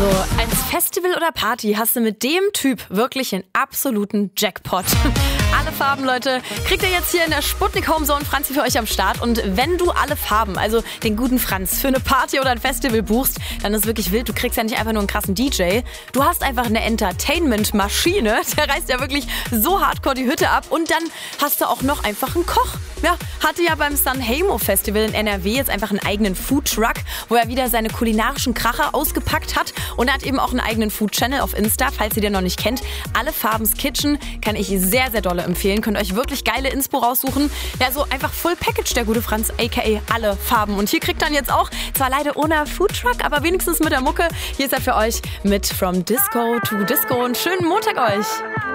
Also, als Festival oder Party hast du mit dem Typ wirklich einen absoluten Jackpot. Alle Farben, Leute, kriegt ihr jetzt hier in der Sputnik Homezone Franzi für euch am Start. Und wenn du alle Farben, also den guten Franz, für eine Party oder ein Festival buchst, dann ist wirklich wild. Du kriegst ja nicht einfach nur einen krassen DJ. Du hast einfach eine Entertainment-Maschine. Der reißt ja wirklich so hardcore die Hütte ab. Und dann hast du auch noch einfach einen Koch. Ja, hatte ja beim Sanremo Festival in NRW jetzt einfach einen eigenen Foodtruck, wo er wieder seine kulinarischen Kracher ausgepackt hat. Und er hat eben auch einen eigenen Food-Channel auf Insta, falls ihr den noch nicht kennt. Alle Farbens Kitchen kann ich sehr, sehr dolle empfehlen. Könnt euch wirklich geile Inspo raussuchen. Ja, so einfach Full Package, der gute Franz, a.k.a. alle Farben. Und hier kriegt dann jetzt auch, zwar leider ohne Foodtruck, aber wenigstens mit der Mucke. Hier ist er für euch mit From Disco to Disco. Und schönen Montag euch.